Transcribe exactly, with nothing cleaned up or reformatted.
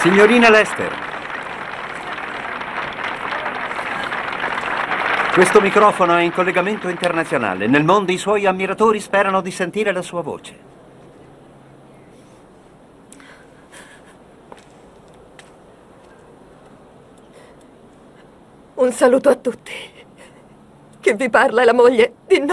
Signorina Lester, questo microfono è in collegamento internazionale. Nel mondo i suoi ammiratori sperano di sentire la sua voce. Un saluto a tutti. Chi vi parla è la moglie di